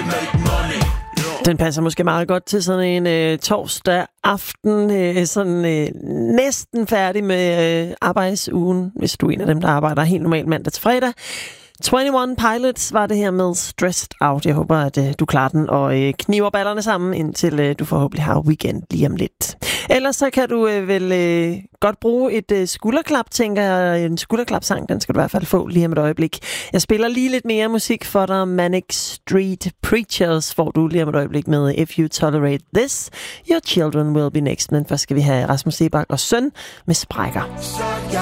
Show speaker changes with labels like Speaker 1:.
Speaker 1: Den passer måske meget godt til sådan en torsdag aften, sådan næsten færdig med arbejdsugen, hvis du er en af dem, der arbejder helt normalt mandag til fredag. 21 Pilots var det her med Stressed Out. Jeg håber, at du klarer den og kniver ballerne sammen, indtil du forhåbentlig har weekend lige om lidt. Ellers så kan du vel godt bruge et skulderklap, tænker jeg. En skulderklapsang, den skal du i hvert fald få lige om et øjeblik. Jeg spiller lige lidt mere musik for dig. Manic Street Preachers får du lige om et øjeblik med If You Tolerate This, Your Children Will Be Next. Men først skal vi have Rasmus Seebach og Søn med Sprækker.